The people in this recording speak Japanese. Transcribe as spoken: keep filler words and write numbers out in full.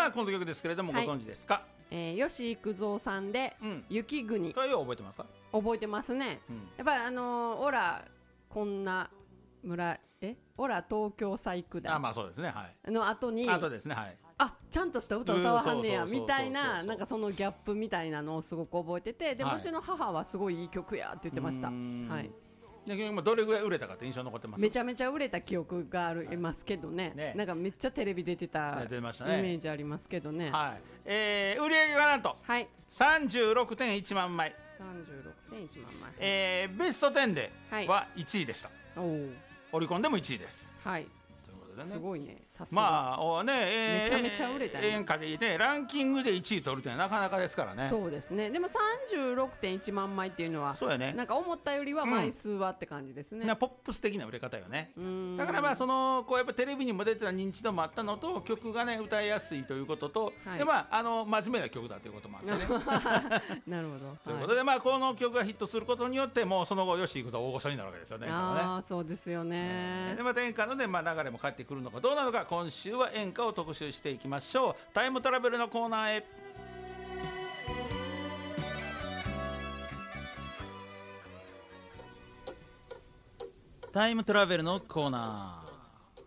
さあこの曲ですけれども、はい、ご存知ですか？ えー、吉幾三さんで、うん、雪国。 これよう覚えてますか？ 覚えてますね、うん、やっぱりあのー、オラこんな村えオラ東京細工だ、 あ、まあそうですね、はい、 の後に後ですね、はい、 あ、ちゃんとした歌歌わはんねやみたいな、なんかそのギャップみたいなのをすごく覚えてて、で、はい、うちの母はすごいいい曲やって言ってました。はい。 でどれぐらい売れたかって印象残ってます？ めちゃめちゃ売れた記憶がありますけど ね,、はい、ねなんかめっちゃテレビ出てたイメージありますけどね、 はい、えー、売り上げがなんと、はい、さんじゅうろくてんいちまんまい、 さんじゅうろくてんいちまんまい、 えー、ベストじゅうではいちいでした、はい、オリコンでもいちいです。 はい、すごいね、さすがまあお、ねえー、 めちゃめちゃ売れたね、 演歌で、ね、ランキングでいちい取るってなかなかですからね。 そうですね。でも さんじゅうろくてんいちまんまいっていうのはそうや、ね、なんか思ったよりは枚数はって感じですね、 うん、ポップス的な売れ方よね。だからまあそのこうやっぱテレビにも出てた認知度もあったのと、曲がね歌いやすいということと、はい、でまああの真面目な曲だということもあってねなるほど。 ということで、はい、まあこの曲がヒットすることによってもうその後吉幾三大御所になるわけですよね。 ああ、そうですよね、 えー、でまた演歌の、ねまあ、流れも返ってくるのかどうなのか、今週は演歌を特集していきましょう。タイムトラベルのコーナーへ。タイムトラベルのコーナ